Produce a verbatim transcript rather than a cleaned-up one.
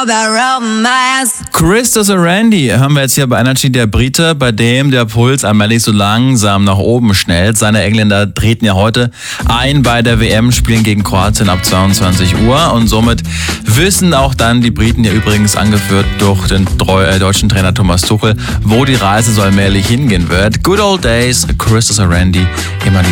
about romance. Christopher Randy hören wir jetzt hier bei Energy, der Brite, bei dem der Puls allmählich so langsam nach oben schnellt. Seine Engländer treten ja heute ein bei der W M, spielen gegen Kroatien ab zweiundzwanzig Uhr und somit wissen auch dann die Briten, ja übrigens angeführt durch den deutschen Trainer Thomas Tuchel, wo die Reise so allmählich hingehen wird. Good old days, Christopher Randy, immer die